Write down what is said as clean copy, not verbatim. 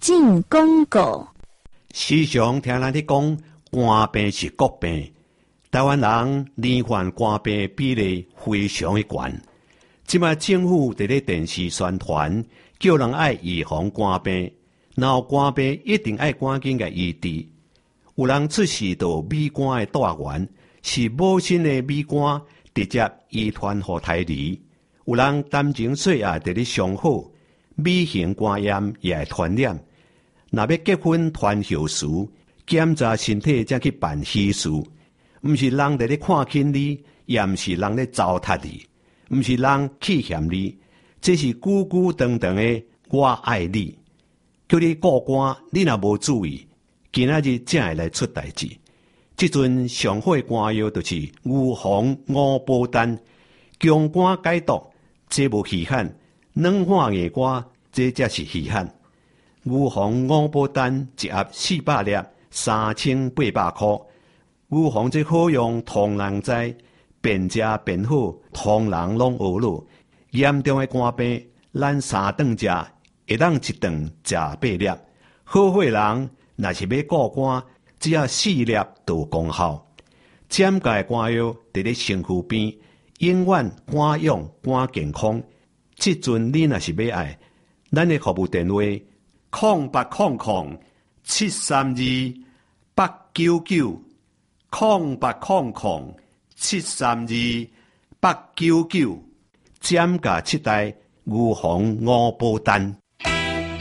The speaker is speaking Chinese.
进广告。 时常听人咧讲，肝病是国病，台湾人罹患肝病比例非常的高。即摆政府伫咧电视宣传，叫人爱预防肝病，然后肝病一定爱赶紧个医治。有人出事到米肝的大源，是母亲的米肝直接遗传予胎儿。有人担情岁啊，伫咧上好，米型肝炎也会传染。若要结婚传后事，检查身体才去办喜事，毋是人伫咧看轻你，也毋是人咧糟蹋你，毋是人欺欠你，这是久久长长的我爱你。叫你顾肝，你若无注意，今仔日才会来出代志。即阵上好的肝药就是预防五宝丹，强肝解毒，这无稀罕；软化硬肝，这才是稀罕。预防五宝丹一盒400粒，3800块。预防这好用，通人知，便食便好，通人拢学了。严重的肝病，咱3顿食，会当一顿食8粒。好伙人若是要顾肝，只要4粒就有功效。减价的肝药伫咧身躯边，永远肝勇肝健康。即阵你若是要爱，咱的服务电话0800-732-899，0800-732-899，减价7代，预防五宝丹。